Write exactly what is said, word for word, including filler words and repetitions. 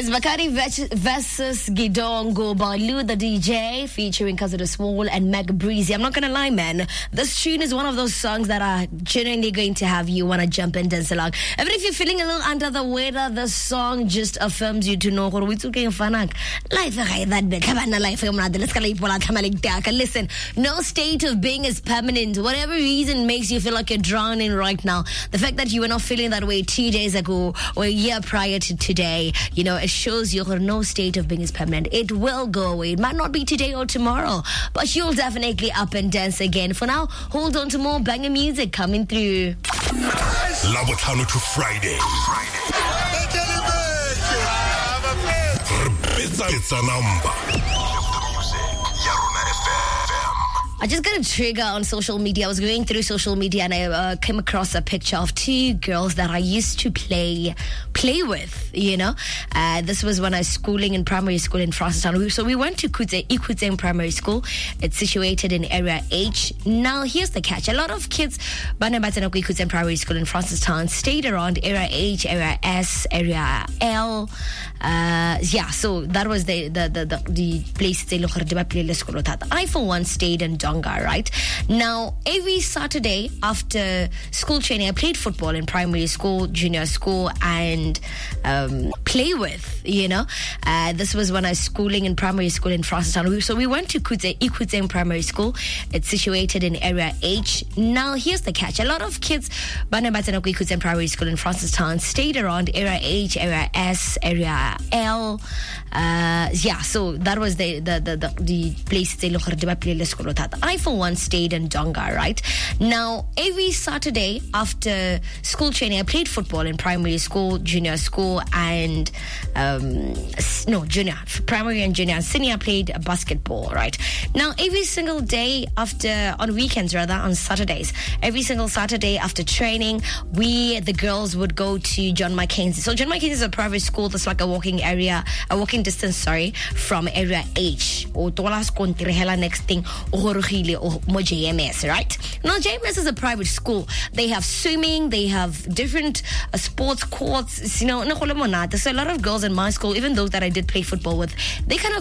It's Makani versus Gidongo by Lou the D J featuring Cousin Small and Meg Breezy. I'm not gonna lie, man. This tune is one of those songs that are genuinely going to have you wanna jump and dance along. Even if you're feeling a little under the weather, the song just affirms you to know it's okay. Life that big. Listen, no state of being is permanent. Whatever reason makes you feel like you're drowning right now, the fact that you were not feeling that way two days ago or a year prior to today, you know, it shows you no state of being is permanent. It will go away. It might not be today or tomorrow, but you'll definitely up and dance again. For now, hold on to more banger music coming through. Labotlhano to Friday. It's a number. I just got a trigger on social media. I was going through social media and I uh, came across a picture of two girls that I used to play play with, you know. Uh, this was when I was schooling in primary school in Francistown. So we went to Kutse, Ikutseng Primary School. It's situated in Area H. Now, here's the catch. A lot of kids, Ikutseng Primary School in Francistown, stayed around Area H, Area S, Area L. Uh, yeah, so that was the the the, the, the place they I, for one, stayed in Donga, right? Now, every Saturday after school training, I played football in primary school, junior school, and um, play with, you know. Uh, this was when I was schooling in primary school in Francistown. So we went to Kutse, Ikutseng Primary School. It's situated in Area H. Now, here's the catch. A lot of kids, Ikutseng Primary School in Francistown, stayed around Area H, Area S, Area L. Uh, yeah, so that was the the the, the, the place they I, for one, stayed in Donga, right? Now, every Saturday after school training, I played football in primary school, junior school, and um, no, junior, primary and junior. Senior, played basketball, right? Now, every single day after, on weekends rather, on Saturdays, every single Saturday after training, we, the girls, would go to John Mackenzie. So John Mackenzie is a private school that's like a walking area, a walking distance, sorry, from Area H. Or next thing, or J M S, right? Now, J M S is a private school. They have swimming, they have different uh, sports courts, you know. So a lot of girls in my school, even those that I did play football with, they kind of